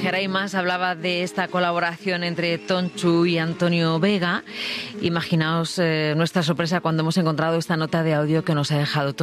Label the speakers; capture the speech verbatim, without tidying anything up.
Speaker 1: Geray Mas hablaba de esta colaboración entre Tonchu y Antonio Vega. Imaginaos eh, nuestra sorpresa cuando hemos encontrado esta nota de audio que nos ha dejado